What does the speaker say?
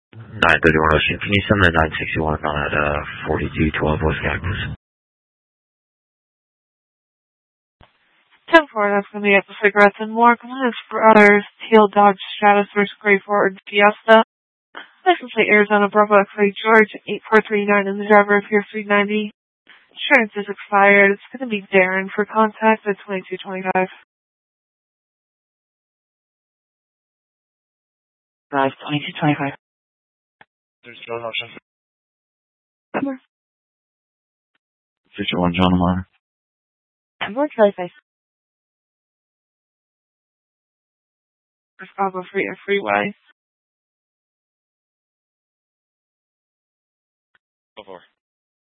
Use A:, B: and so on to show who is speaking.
A: 931 Ocean. Can you send the 961 on at 4212 West Cactus?
B: 10-4, that's going to be at the Cigarettes and More. Complaints for others, Teal Dodge Stratus vs. Gray Ford Fiesta. License plate Arizona Bravo X-Ray George 8439 and the driver appears 390. Insurance is expired. It's going to be Darren for contact at 2225.
C: Drive 2225.
D: There's John Ocean.
B: Number.
D: 51 John Lamar.
C: Number Charlie 5.
B: Bravo Freeway.
D: 4.